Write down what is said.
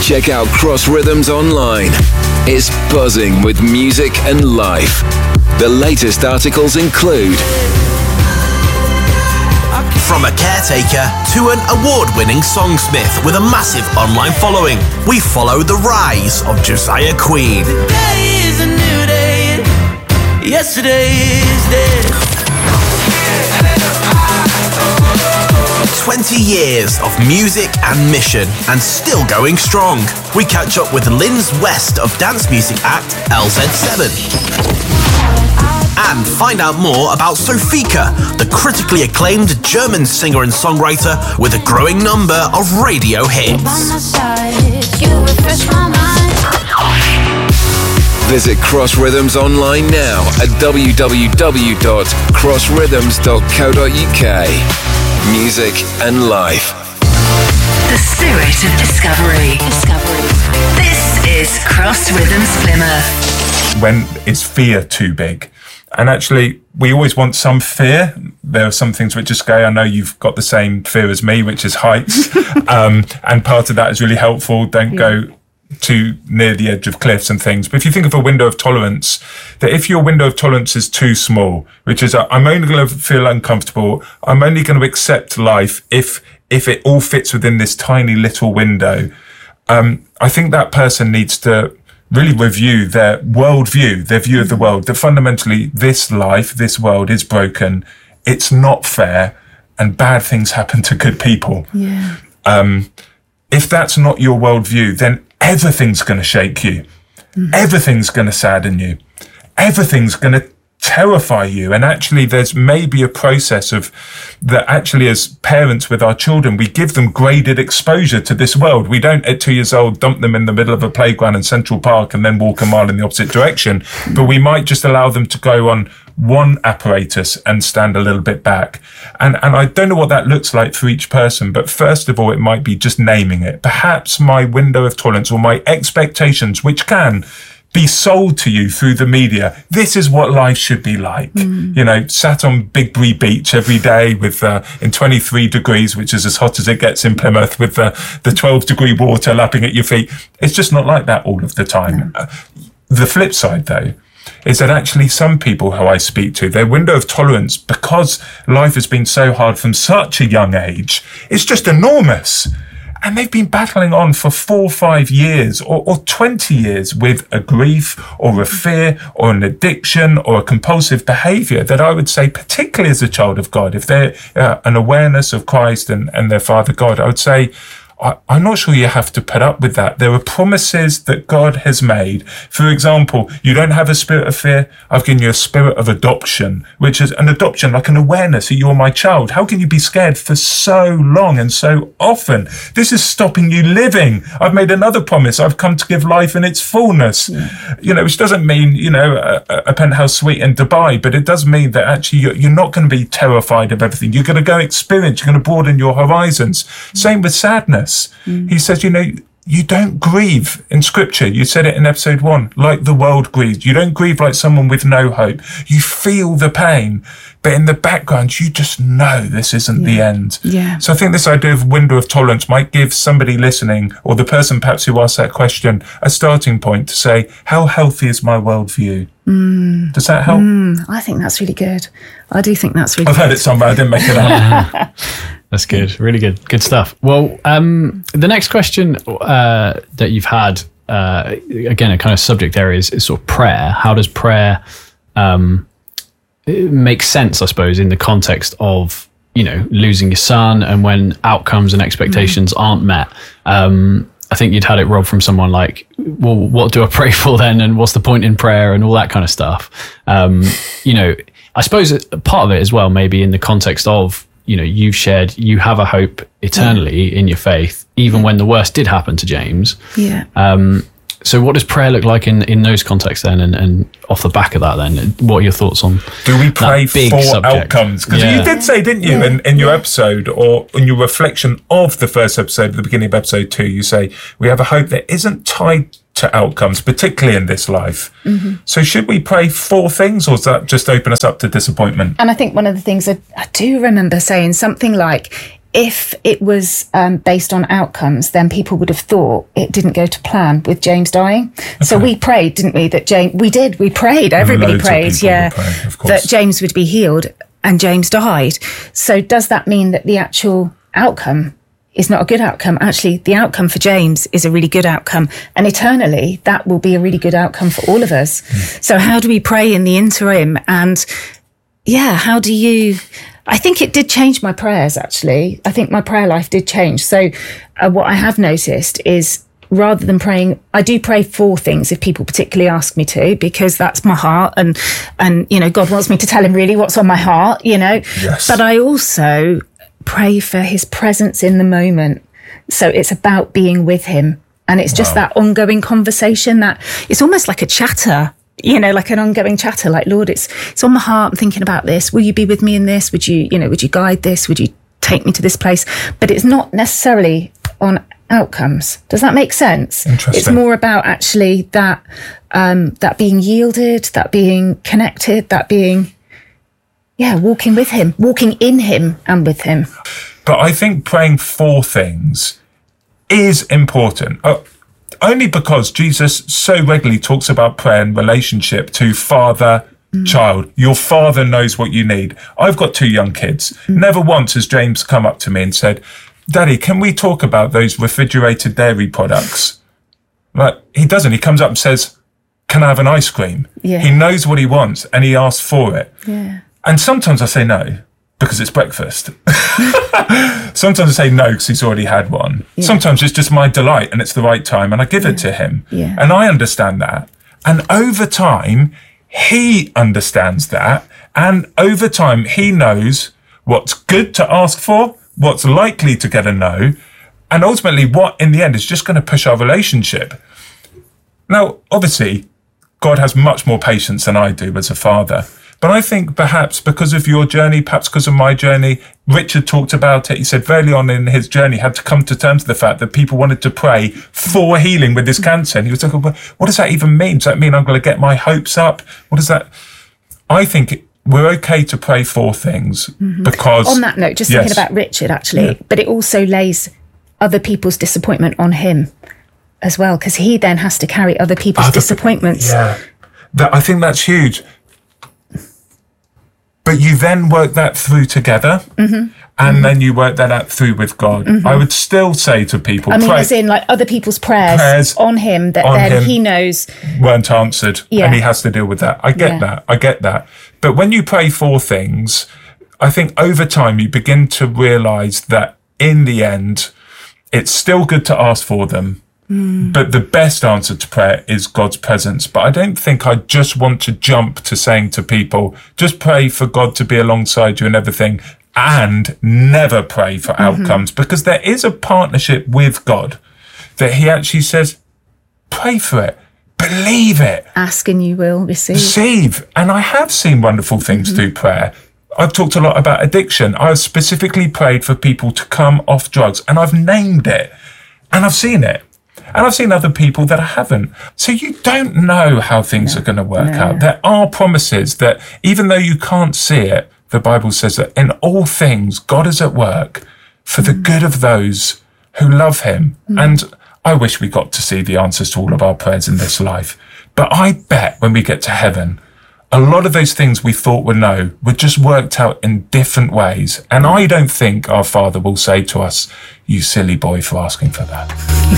Check out Cross Rhythms online. It's buzzing with music and life. The latest articles include: from a caretaker to an award-winning songsmith with a massive online following, we follow the rise of Josiah Queen. Today is a new day. Yesterday is dead. 20 years of music and mission, and still going strong. We catch up with Linz West of dance music act LZ7. And find out more about Sofika, the critically acclaimed German singer and songwriter with a growing number of radio hits. Visit Cross Rhythms online now at www.crossrhythms.co.uk. Music and life. The spirit of discovery. This is Cross Rhythms Plymouth. When is fear too big? And actually, we always want some fear. There are some things which are scary. I know you've got the same fear as me, which is heights. And part of that is really helpful. Don't go too near the edge of cliffs and things. But if you think of a window of tolerance, that if your window of tolerance is too small, which is I'm only going to feel uncomfortable, I'm only going to accept life if it all fits within this tiny little window, I think that person needs to really review their worldview, their view of the world, that fundamentally this life, this world is broken, it's not fair, and bad things happen to good people. Yeah. If that's not your worldview, then everything's going to shake you. Everything's going to sadden you. Everything's going to terrify you. And actually, there's maybe a process of that actually as parents with our children, we give them graded exposure to this world. We don't at 2 years old dump them in the middle of a playground in Central Park and then walk a mile in the opposite direction. But we might just allow them to go on one apparatus and stand a little bit back. And I don't know what that looks like for each person, but first of all, it might be just naming it. Perhaps my window of tolerance or my expectations, which can be sold to you through the media. This is what life should be like. You know, sat on Big Bree Beach every day with in 23 degrees, which is as hot as it gets in Plymouth, with the 12-degree water lapping at your feet. It's just not like that all of the time. The flip side, though, is that actually some people who I speak to, their window of tolerance, because life has been so hard from such a young age, is just enormous. And they've been battling on for 4 or 5 years or 20 years with a grief or a fear or an addiction or a compulsive behavior that I would say, particularly as a child of God, if they're an awareness of Christ and their Father God, I would say, I'm not sure you have to put up with that. There are promises that God has made. For example, you don't have a spirit of fear. I've given you a spirit of adoption, which is an adoption, like an awareness that you're my child. How can you be scared for so long and so often? This is stopping you living. I've made another promise. I've come to give life in its fullness. You know, which doesn't mean, you know, a penthouse suite in Dubai, but it does mean that actually you're not going to be terrified of everything. You're going to go experience. You're going to broaden your horizons. Same with sadness. He says, you know, you don't grieve in scripture. You said it in episode 1, like the world grieves. You don't grieve like someone with no hope. You feel the pain, but in the background, you just know this isn't the end. So I think this idea of window of tolerance might give somebody listening, or the person perhaps who asked that question, a starting point to say, how healthy is my worldview? Does that help? I think that's really good. I do think that's really I've good. heard it somewhere. I didn't make it up. That's good. Really good. Good stuff. Well, the next question that you've had, again, a kind of subject area is sort of prayer. How does prayer make sense, I suppose, in the context of, you know, losing your son and when outcomes and expectations aren't met? I think you'd had it, Rob, from someone like, well, what do I pray for then? And what's the point in prayer and all that kind of stuff? You know, I suppose part of it as well, maybe in the context of, you know, you've shared, you have a hope eternally in your faith, even when the worst did happen to James. So what does prayer look like in those contexts then? And off the back of that then, what are your thoughts on do we pray big for subject? Outcomes? Because you did say, didn't you, in your episode or in your reflection of the first episode, at the beginning of episode 2, you say, we have a hope that isn't tied to outcomes, particularly in this life. So should we pray for things, or does that just open us up to disappointment? And I think one of the things that I do remember saying something like, if it was based on outcomes, then people would have thought it didn't go to plan with James dying. Okay. So we prayed, didn't we, that we prayed, everybody prayed, that James would be healed, and James died. So does that mean that the actual outcome is not a good outcome? Actually, the outcome for James is a really good outcome, and eternally that will be a really good outcome for all of us. So how do we pray in the interim? And how do you... I think it did change my prayers, actually. I think my prayer life did change. So what I have noticed is, rather than praying, I do pray for things if people particularly ask me to, because that's my heart, and God wants me to tell him really what's on my heart, Yes. But I also pray for his presence in the moment. So it's about being with him, and it's just that ongoing conversation, that it's almost like a chatter. Like an ongoing chatter, like, Lord, it's on my heart. I'm thinking about this. Will you be with me in this? Would you guide this? Would you take me to this place? But it's not necessarily on outcomes. Does that make sense? Interesting. It's more about actually that being yielded, that being connected, that being, walking with him, walking in him and with him. But I think praying for things is important. Only because Jesus so regularly talks about prayer in relationship to father, child. Your father knows what you need. I've got 2 young kids. Never once has James come up to me and said, Daddy, can we talk about those refrigerated dairy products? Like, he doesn't. He comes up and says, can I have an ice cream? Yeah. He knows what he wants and he asks for it. Yeah. And sometimes I say no, because it's breakfast. Sometimes I say no because he's already had one. Yeah. Sometimes it's just my delight and it's the right time and I give it to him. Yeah. And I understand that. And over time, he understands that. And over time, he knows what's good to ask for, what's likely to get a no, and ultimately what in the end is just going to push our relationship. Now, obviously, God has much more patience than I do as a father. But I think perhaps because of your journey, perhaps because of my journey, Richard talked about it. He said very early on in his journey, had to come to terms with the fact that people wanted to pray for healing with his cancer. And he was like, well, what does that even mean? Does that mean I'm going to get my hopes up? What does that... I think we're okay to pray for things because... On that note, just thinking about Richard, actually, but it also lays other people's disappointment on him as well, because he then has to carry other people's disappointments. I think that's huge. But you then work that through together, and then you work that out through with God. I would still say to people... I mean, as in, like, other people's prayers on him that on then him he knows... weren't answered, and he has to deal with that. I get that. But when you pray for things, I think over time you begin to realise that in the end, it's still good to ask for them, but the best answer to prayer is God's presence. But I don't think I just want to jump to saying to people, just pray for God to be alongside you and everything, and never pray for outcomes, because there is a partnership with God that he actually says, pray for it, believe it. Ask and you will receive. Receive. And I have seen wonderful things through prayer. I've talked a lot about addiction. I've specifically prayed for people to come off drugs, and I've named it, and I've seen it. And I've seen other people that I haven't. So you don't know how things are going to work out. There are promises that even though you can't see it, the Bible says that in all things, God is at work for the good of those who love him. And I wish we got to see the answers to all of our prayers in this life. But I bet when we get to heaven, a lot of those things we thought were no were just worked out in different ways. And I don't think our Father will say to us, you silly boy, for asking for that.